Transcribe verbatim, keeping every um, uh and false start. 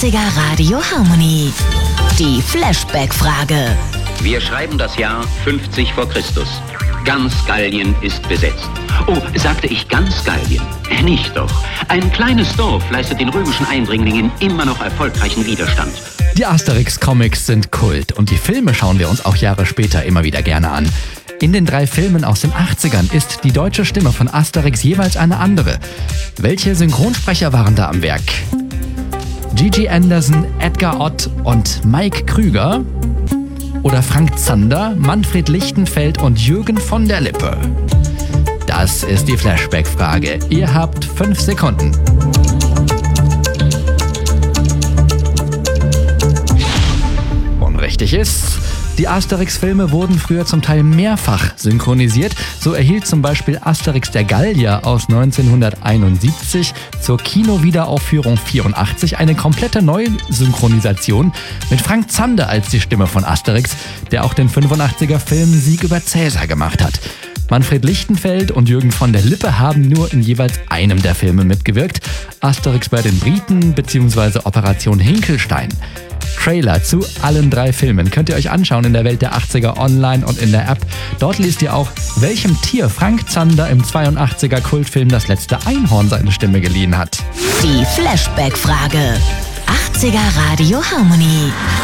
achtziger Radio Harmony. Die Flashback-Frage. Wir schreiben das Jahr fünfzig vor Christus. Ganz Gallien ist besetzt. Oh, sagte ich ganz Gallien? Nicht doch. Ein kleines Dorf leistet den römischen Eindringlingen immer noch erfolgreichen Widerstand. Die Asterix-Comics sind Kult und die Filme schauen wir uns auch Jahre später immer wieder gerne an. In den drei Filmen aus den achtzigern ist die deutsche Stimme von Asterix jeweils eine andere. Welche Synchronsprecher waren da am Werk? Gigi Anderson, Edgar Ott und Mike Krüger? Oder Frank Zander, Manfred Lichtenfeld und Jürgen von der Lippe? Das ist die Flashback-Frage. Ihr habt fünf Sekunden. Und richtig ist, die Asterix-Filme wurden früher zum Teil mehrfach synchronisiert. So erhielt zum Beispiel Asterix der Gallier aus neunzehnhunderteinundsiebzig zur Kinowiederaufführung vierundachtzig eine komplette Neusynchronisation mit Frank Zander als die Stimme von Asterix, der auch den fünfundachtziger Film Sieg über Cäsar gemacht hat. Manfred Lichtenfeld und Jürgen von der Lippe haben nur in jeweils einem der Filme mitgewirkt. Asterix bei den Briten bzw. Operation Hinkelstein. Trailer zu allen drei Filmen könnt ihr euch anschauen in der Welt der achtziger online und in der App. Dort liest ihr auch, welchem Tier Frank Zander im zweiundachtziger Kultfilm Das letzte Einhorn seine Stimme geliehen hat. Die Flashback-Frage. achtziger Radio Harmony.